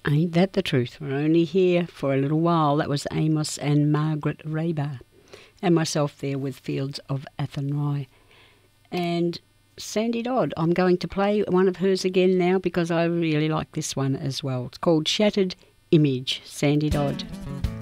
Ain't that the truth? We're only here for a little while. That was Amos and Margaret Raybar, and myself there with Fields of Athenry. And Sandy Dodd, I'm going to play one of hers again now because I really like this one as well. It's called Shattered Image, Sandy Dodd.